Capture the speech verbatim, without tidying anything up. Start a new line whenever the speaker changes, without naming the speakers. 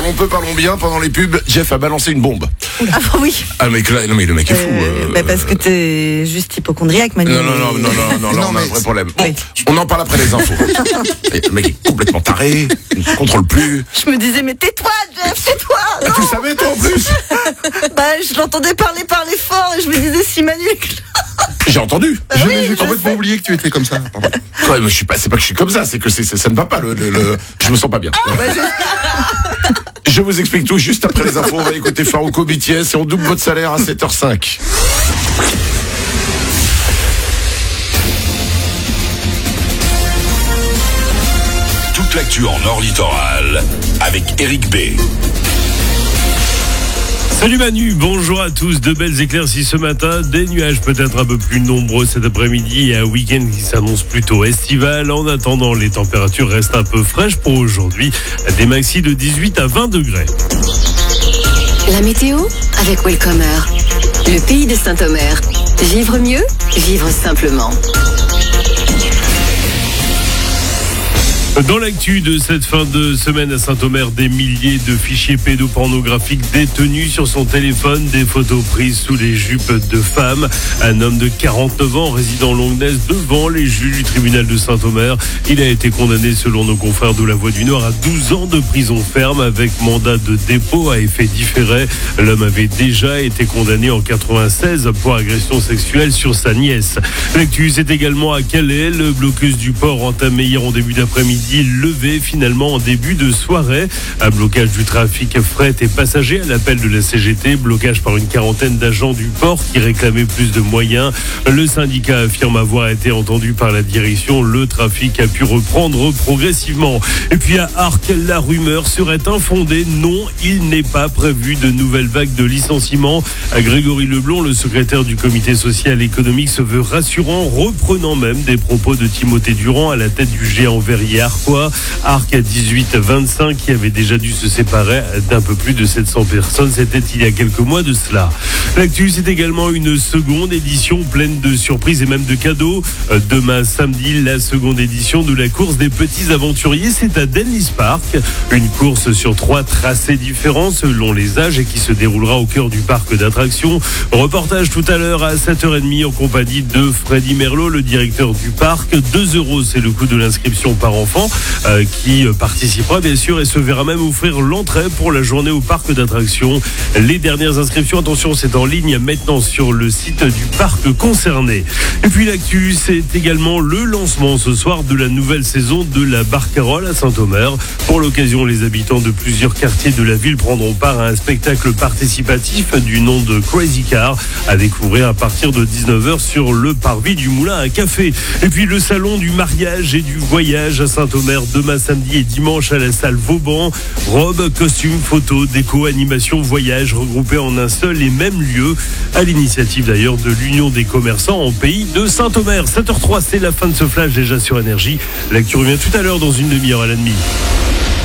Parlons peu, parlons bien. Pendant les pubs, Jeff a balancé une bombe.
Ah oui.
Ah mais, là, non, mais le mec est fou.
Euh,
euh,
bah parce que t'es juste hypochondriaque, Manu.
Non, non, non, non, non, non, non,
Non,
on a un
mais
vrai
c'est-
problème. Bon,
Oui.
on en parle après les infos. Et le mec est complètement taré, il ne se contrôle plus.
Je me disais, mais tais-toi, Jeff, tais-toi.
Ah, tu savais toi en plus?
Bah, je l'entendais parler, parler fort, et je me disais, si Manu.
J'ai entendu.
Ah
Je
oui,
J'ai
je
complètement oublié que tu étais comme ça. Pardon.
Ouais, mais je suis pas, c'est pas que je suis comme ça, c'est que c'est, c'est- ça ne va pas. Le, le, le- je me sens pas bien. Je vous explique tout juste après les infos. On va écouter Farouko B T S et on double votre salaire à sept heures cinq.
Toute l'actu en Nord Littoral avec Eric B.
Salut Manu, bonjour à tous. De belles éclaircies ce matin, des nuages peut-être un peu plus nombreux cet après-midi et un week-end qui s'annonce plutôt estival. En attendant, les températures restent un peu fraîches pour aujourd'hui, des maxis de dix-huit à vingt degrés.
La météo avec Welcomer, le pays de Saint-Omer. Vivre mieux, vivre simplement.
Dans l'actu de cette fin de semaine à Saint-Omer, des milliers de fichiers pédopornographiques détenus sur son téléphone, des photos prises sous les jupes de femmes. Un homme de quarante-neuf ans résidant Longnes devant les juges du tribunal de Saint-Omer. Il a été condamné selon nos confrères de La Voix du Nord à douze ans de prison ferme avec mandat de dépôt à effet différé. L'homme avait déjà été condamné en quatre-vingt-seize pour agression sexuelle sur sa nièce. L'actu, c'est également à Calais. Le blocus du port entamé hier en début d'après-midi levé finalement en début de soirée. Un blocage du trafic fret et passager à l'appel de la C G T. Blocage par une quarantaine d'agents du port qui réclamaient plus de moyens. Le syndicat affirme avoir été entendu par la direction. Le trafic a pu reprendre progressivement. Et puis à Arques, la rumeur serait infondée. Non, il n'est pas prévu de nouvelles vagues de licenciements. À Grégory Leblond, le secrétaire du comité social et économique, se veut rassurant, reprenant même des propos de Timothée Durand à la tête du géant verrier Arquois. Arc à dix-huit vingt-cinq qui avait déjà dû se séparer d'un peu plus de sept cents personnes. C'était il y a quelques mois de cela. L'actu, c'est également une seconde édition pleine de surprises et même de cadeaux. Demain samedi, la seconde édition de la course des petits aventuriers, c'est à Dennis Park. Une course sur trois tracés différents selon les âges et qui se déroulera au cœur du parc d'attractions. Reportage tout à l'heure à sept heures trente en compagnie de Freddy Merlot, le directeur du parc. deux euros, c'est le coût de l'inscription par enfant. Euh, qui participera bien sûr et se verra même offrir l'entrée pour la journée au parc d'attractions. Les dernières inscriptions, attention, c'est en ligne maintenant sur le site du parc concerné. Et puis l'actu, c'est également le lancement ce soir de la nouvelle saison de la Barcarolle à Saint-Omer. Pour l'occasion, les habitants de plusieurs quartiers de la ville prendront part à un spectacle participatif du nom de Crazy Car à découvrir à partir de dix-neuf heures sur le parvis du Moulin à Café. Et puis le salon du mariage et du voyage à Saint-Omer demain samedi et dimanche à la salle Vauban. Robes, costumes, photos, déco, animation, voyage regroupés en un seul et même lieu à l'initiative d'ailleurs de l'Union des commerçants en pays de Saint-Omer. sept heures zéro trois, c'est la fin de ce flash déjà sur Énergie. L'actu revient tout à l'heure dans une demi-heure à la demi.